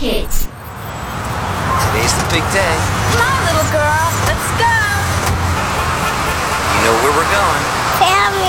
Hit. Today's the big day. Come on, little girl. Let's go. You know where we're going. Family.